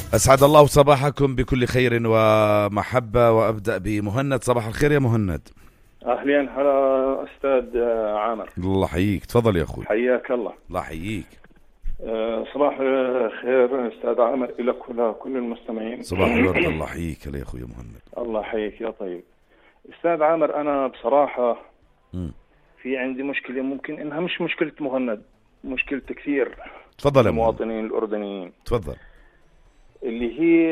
أسعد الله صباحكم بكل خير ومحبة، وأبدأ بمهند. صباح الخير يا مهند. أهلين، هلا أستاذ عامر. الله حييك، تفضل يا أخوي. حياك الله. الله حييك. صباح خير أستاذ عامر لك ولكل المستمعين. صباح الورد. الله حييك يا أخوي مهند. الله حييك يا طيب. أستاذ عامر، أنا بصراحة في عندي مشكلة، ممكن إنها مش مشكلة مهند، مشكلة كثير. تفضل يا المواطنين الأردنيين. تفضل. اللي هي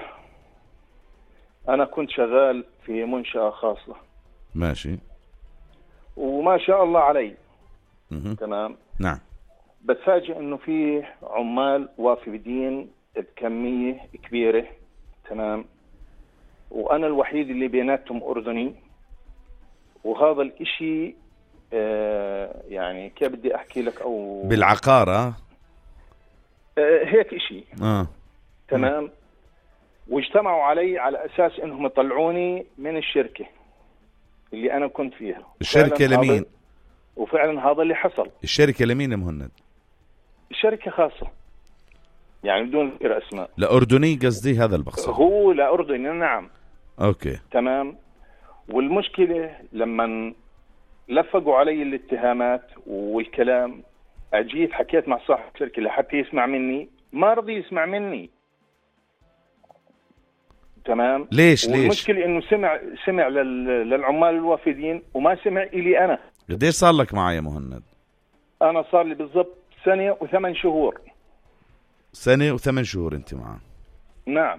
أنا كنت شغال في منشأة خاصة. ماشي. وما شاء الله علي. تمام. نعم. بتفاجئ انه في عمال وافدين بكمية كبيرة. تمام. وانا الوحيد اللي بيناتهم اردني، وهذا الاشي يعني كيف بدي احكي لك، او بالعقارة هيك اشي. تمام. واجتمعوا علي على اساس انهم يطلعوني من الشركة اللي انا كنت فيها. الشركة لمين؟ وفعلا هذا اللي حصل. الشركة لمين يا مهند؟ شركة خاصة، يعني بدون ذكر اسماء. لأردني قصدي، هذا البقصة. هو لأردني، نعم. اوكي. تمام. والمشكلة لما لفقوا علي الاتهامات والكلام، اجيت حكيت مع صاحب الشركة لحتى يسمع مني، ما رضي يسمع مني. تمام. ليش؟ والمشكلة انه سمع للعمال الوافدين وما سمع إلي انا. قديش صار لك معي يا مهند؟ انا صار لي بالضبط 1 و8 شهور. 1 و8 شهور انت معه؟ نعم.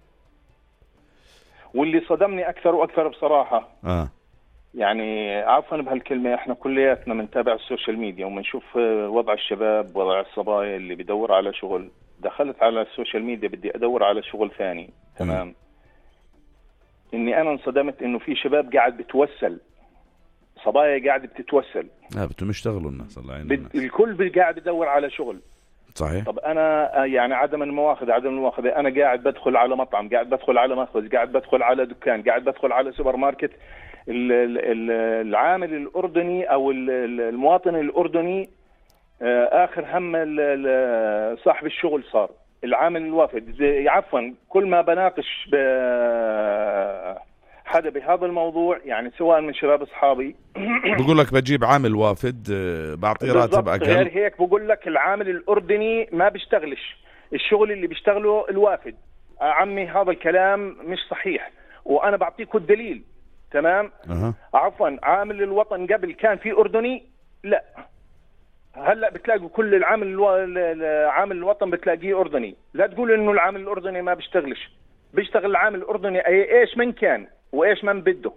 واللي صدمني اكثر واكثر بصراحة، يعني عفوا بهالكلمة، احنا كلياتنا بنتابع السوشيال ميديا وبنشوف وضع الشباب، وضع الصبايا اللي بدور على شغل. دخلت على السوشيال ميديا بدي ادور على شغل ثاني. تمام. اني انا انصدمت انه في شباب قاعد بتوسل، صبايا قاعد بتتوسل. بدهم يشتغلوا الناس. الله يعينهم. الكل قاعد بدور على شغل. صحيح. طب انا يعني عدم المواخذة، انا قاعد بدخل على مطعم، قاعد بدخل على مخبز، قاعد بدخل على دكان، قاعد بدخل على سوبر ماركت. العامل الأردني أو المواطن الأردني آخر هم صاحب الشغل صار العامل الوافد. عفوا، كل ما بناقش حدا بهذا الموضوع، يعني سواء من شباب أصحابي بقول لك بجيب عامل وافد بعطيه راتب أقل. غير هيك بقول لك العامل الأردني ما بيشتغلش الشغل اللي بيشتغله الوافد. عمي هذا الكلام مش صحيح، وأنا بعطيكم الدليل. تمام. عفوا، عامل الوطن قبل كان في أردني؟ لا. هلا بتلاقوا كل عامل الوطن بتلاقيه أردني. لا تقول إنه العامل الأردني ما بيشتغلش، بيشتغل العامل الأردني ايش من كان وايش من بده.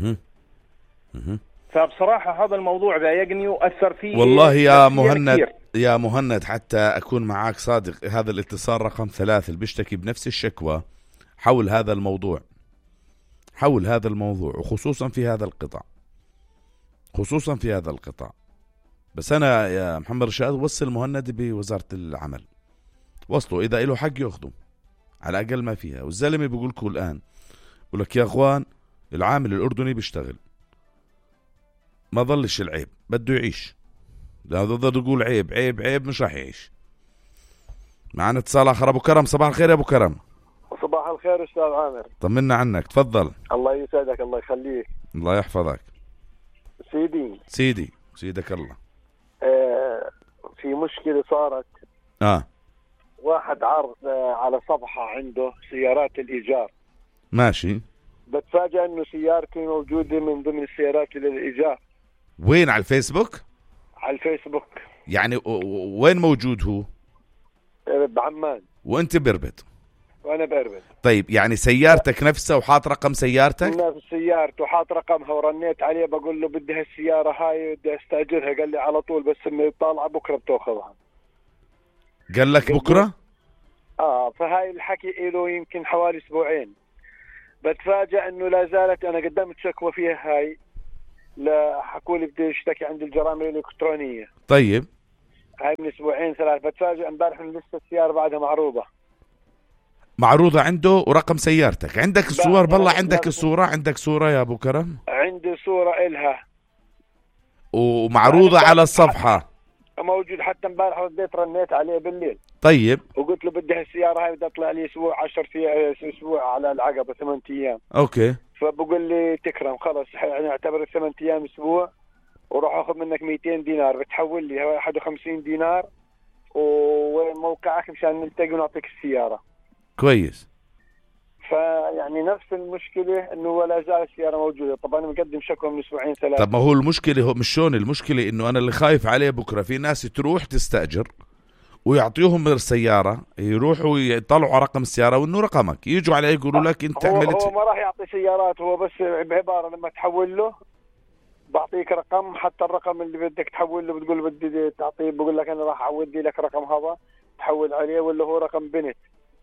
فبصراحة هذا الموضوع ضايقني وأثر فيه والله يا مهند حتى أكون معاك صادق، هذا الاتصال رقم 3 اللي بيشتكي بنفس الشكوى حول هذا الموضوع، وخصوصا في هذا القطاع. بس أنا يا محمد رشاد وصل مهند بوزارة العمل، وصلوا إذا له حق يأخذوا على أقل ما فيها. والزلمة بيقولكوا الآن، بقول لك يا أخوان العامل الأردني بيشتغل، ما ظلش العيب، بده يعيش. لا ضد يقول عيب مش راح يعيش. معنا اتصال آخر. أبو كرم، صباح الخير يا أبو كرم. صباح الخير أستاذ عامر. طمنا عنك، تفضل. الله يسعدك، الله يخليك. الله يحفظك سيدي. سيدك الله. في مشكلة صارت. واحد عرض على صفحة عنده سيارات الإيجار. ماشي. بتفاجأ إنه سيارتي موجودة من ضمن السيارات للإيجار. وين؟ على الفيسبوك؟ على الفيسبوك. يعني وين موجود هو؟ بعمان. وانت بربط؟ وانا بربط. طيب يعني سيارتك نفسها وحاط رقم سيارتك؟ نفس سيارته وحاط رقمها، ورنيت عليه بقول له بدي هالسيارة هاي بدي استأجرها، قال لي على طول بس انه طالعة بكرة بتاخذها. قال لك بكرة؟ فهاي الحكي له يمكن حوالي 2 أسبوع. بتفاجأ انه لا زالت، انا قدمت شكوى فيها هاي، لا حكوا لي بدي اشتكي عند الجرائم الإلكترونية. طيب هاي من 2 أسبوع 3. بتفاجأ امبارح انه لسه السيارة بعدها معروضة عنده ورقم سيارتك. عندك الصور؟ بالله عندك الصورة؟ عندك صورة يا أبو كرم؟ عندي صورة إلها ومعروضة على الصفحة. موجود. حتى امبارح رديت رنيت عليه بالليل. طيب. وقلت له بدي هالسيارة هاي بدي اطلع لي اسبوع 10 اسبوع على العقبة 8 ايام. اوكي. فبقول لي تكرم خلص يعني اعتبر 8 ايام اسبوع وروح اخذ منك 200 دينار بتحول لي 51 دينار ووين موقعك مشان نلتقي ونعطيك السيارة. كويس. فيعني نفس المشكلة انه ولا زال السيارة موجودة. طبعا انا مقدم شكوى من اسبوعين 3. طب ما هو المشكلة هو مش شون، المشكلة انه انا اللي خايف عليه بكرة في ناس تروح تستأجر ويعطيهم السيارة يروحوا يطلعوا رقم السيارة وانه رقمك يجوا عليه يقولوا لك انت عملت. هو ما راح يعطي سيارات، هو بس بعبارة لما تحول له بعطيك رقم، حتى الرقم اللي بدك تحول له بتقول بدي تعطيه بقول لك انا راح اودي لك رقم هذا تحول عليه ولا هو رقم بنت.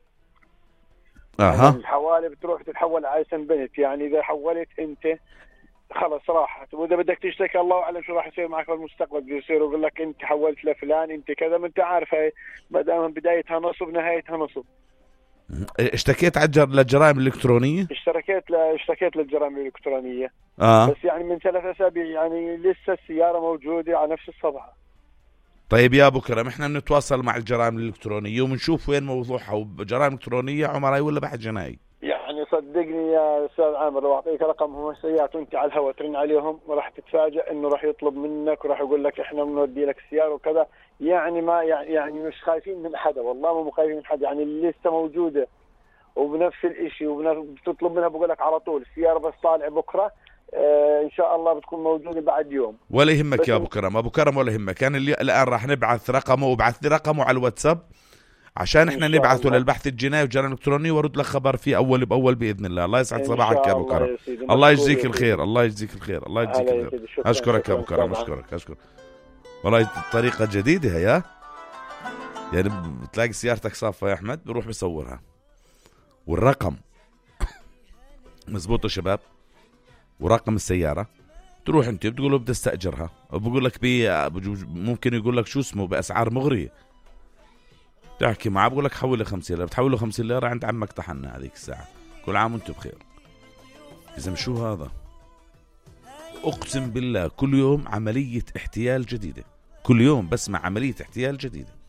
يعني الحوالي بتروح تتحول على اسم بنت، يعني اذا حولت انت خلص راحت، واذا بدك تشتكي الله اعلم شو راح يصير معك في المستقبل. بده يصير يقول لك انت حولت لفلان انت كذا، ما انت عارف هي ما دام بدايتها نصب نهايتها نصب. اشتكيت على للجرائم الالكترونيه؟ اشتكيت للجرائم الالكترونيه. بس يعني من 3 أسابيع يعني لسه السياره موجوده على نفس الصفحه. طيب يا ابو كرم احنا بنتواصل مع الجرائم الالكترونيه وبنشوف وين موضوعها، وجرائم الكترونيه عمري ولا بحث جنائي. يعني صدقني يا استاذ عامر لو اعطيك رقمهم السيارات وانت على الهواء ترن عليهم وراح تتفاجئ انه راح يطلب منك وراح يقول لك احنا بنودي لك السياره وكذا. يعني ما يعني مش خايفين من حدا، والله مو خايفين من حدا، يعني اللي لسه موجوده وبنفس الشيء وبتطلب منها بقول لك على طول السياره بس طالع بكره ان شاء الله بتكون موجوده بعد يوم. ولا يهمك يا ابو كرم ولا يهمك. انا الان راح نبعث رقمه وابعث لي رقمه على الواتساب عشان احنا نبعثه للبحث الجنائي والجرائم الالكترونيه وارد لك خبر فيه اول باول باذن الله. الله يسعد صباحك يا ابو كرم. الله يجزيك الخير. الله يجزيك الخير. الله يجزيك الخير. اشكرك يا ابو كرم. اشكرك. والله طريقه جديده هي، يعني بتلاقي سيارتك صافه يا احمد بروح بصورها والرقم مزبوط يا شباب ورقم السياره، تروح انت بتقول له بدي استاجرها وبقول لك ممكن يقول لك شو اسمه باسعار مغريه، تحكي معه بقول لك حول لي 50 ليره، بتحول له 50 ليره عند عمك طحنا هذيك الساعه. كل عام وانتم بخير. اذا شو هذا؟ اقسم بالله كل يوم عمليه احتيال جديده، كل يوم بسمع عمليه احتيال جديده.